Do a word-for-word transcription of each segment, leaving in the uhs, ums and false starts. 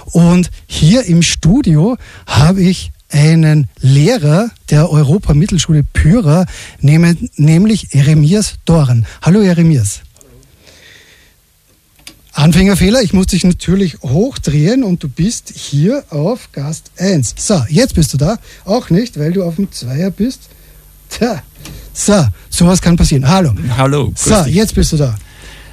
Und hier im Studio habe ich einen Lehrer der Europa-Mittelschule Pyhra, nämlich Jeremias Dorn. Hallo Jeremias. Anfängerfehler, ich muss dich natürlich hochdrehen und du bist hier auf Gast eins. So, jetzt bist du da. Auch nicht, weil du auf dem Zweier bist. Tja, so, sowas kann passieren. Hallo. Hallo. So, dich. Jetzt bist du da.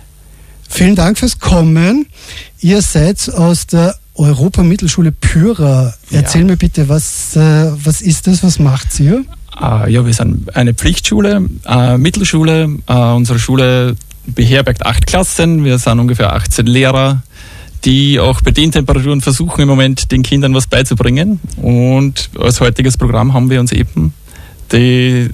Vielen Dank fürs Kommen. Ihr seid aus der Europa-Mittelschule Pyhra. Erzähl ja. mir bitte, was, äh, was ist das, was macht ihr? Uh, ja, wir sind eine Pflichtschule, äh, Mittelschule. Äh, unsere Schule beherbergt acht Klassen. Wir sind ungefähr achtzehn Lehrer, die auch bei den Temperaturen versuchen im Moment den Kindern was beizubringen. Und als heutiges Programm haben wir uns eben die,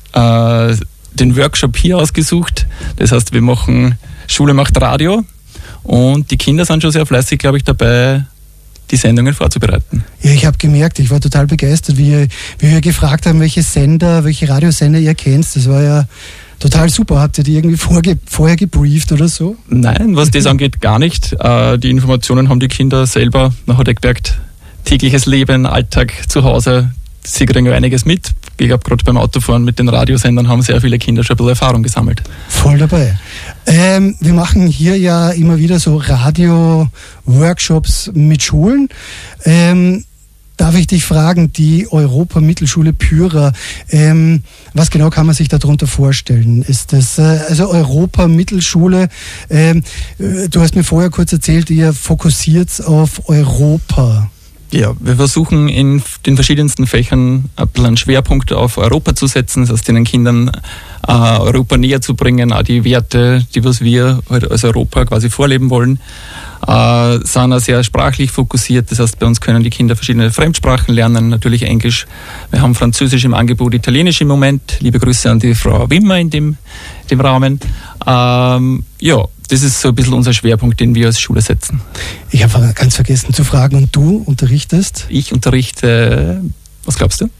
äh, den Workshop hier ausgesucht. Das heißt, wir machen Schule macht Radio und die Kinder sind schon sehr fleißig, glaube ich, dabei, die Sendungen vorzubereiten. Ja, ich habe gemerkt, ich war total begeistert, wie, ihr, wie wir gefragt haben, welche Sender, welche Radiosender ihr kennt. Das war ja total super. Habt ihr die irgendwie vorge- vorher gebrieft oder so? Nein, was das angeht, gar nicht. Äh, die Informationen haben die Kinder selber. Man hat ja gemerkt, tägliches Leben, Alltag zu Hause, sie kriegen einiges mit. Ich glaube, gerade beim Autofahren mit den Radiosendern haben sehr viele Kinder schon ein bisschen Erfahrung gesammelt. Voll dabei. Ähm, wir machen hier ja immer wieder so Radio-Workshops mit Schulen. Ähm, darf ich dich fragen, die Europa-Mittelschule Pyhra, ähm, was genau kann man sich darunter vorstellen? Ist das, äh, also Europa-Mittelschule, ähm, du hast mir vorher kurz erzählt, ihr fokussiert auf Europa. Ja, wir versuchen in den verschiedensten Fächern ein bisschen einen Schwerpunkt auf Europa zu setzen, das heißt, den Kindern äh, Europa näher zu bringen, auch die Werte, die was wir halt als Europa quasi vorleben wollen, äh, sind auch sehr sprachlich fokussiert, das heißt, bei uns können die Kinder verschiedene Fremdsprachen lernen, natürlich Englisch, wir haben Französisch im Angebot, Italienisch im Moment, liebe Grüße an die Frau Wimmer in dem, dem Rahmen. Ähm, ja, das ist so ein bisschen unser Schwerpunkt, den wir als Schule setzen. Ich habe ganz vergessen zu fragen, und du unterrichtest? Ich unterrichte, was glaubst du?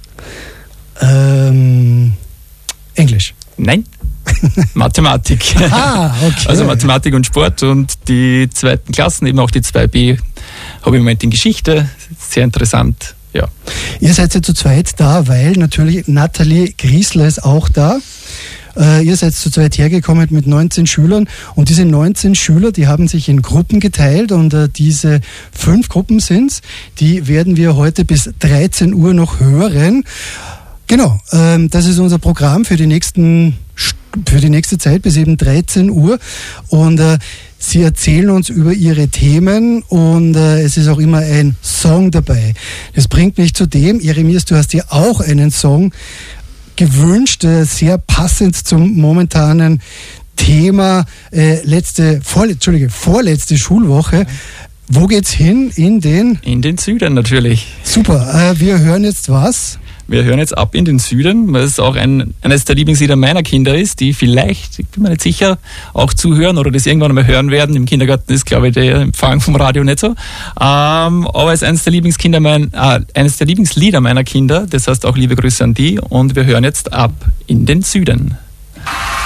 Ähm, Englisch. Nein, Mathematik. Ah, okay. Also Mathematik und Sport und die zweiten Klassen, eben auch die zwei B, habe ich im Moment in Geschichte, sehr interessant. Ja. Ihr seid ja zu zweit da, weil natürlich Nathalie Griesler ist auch da. Äh, ihr seid zu zweit hergekommen mit neunzehn Schülern und diese neunzehn Schüler, die haben sich in Gruppen geteilt und äh, diese fünf Gruppen sind's, die werden wir heute bis dreizehn Uhr noch hören. Genau, ähm, das ist unser Programm für die nächsten für die nächste Zeit bis eben dreizehn Uhr und äh, sie erzählen uns über ihre Themen und äh, es ist auch immer ein Song dabei. Das bringt mich zu dem, Jeremias, du hast dir auch einen Song gewünscht, äh, sehr passend zum momentanen Thema, äh, letzte, vor, Entschuldige, vorletzte Schulwoche. Wo geht's hin? In den? In den Süden natürlich. Super, äh, wir hören jetzt was? Wir hören jetzt ab in den Süden, weil es auch ein, eines der Lieblingslieder meiner Kinder ist, die vielleicht, ich bin mir nicht sicher, auch zuhören oder das irgendwann einmal hören werden. Im Kindergarten ist, glaube ich, der Empfang vom Radio nicht so. Ähm, aber es ist eines der Lieblingskinder mein, äh, eines der Lieblingslieder meiner Kinder. Das heißt auch liebe Grüße an die. Und wir hören jetzt ab in den Süden.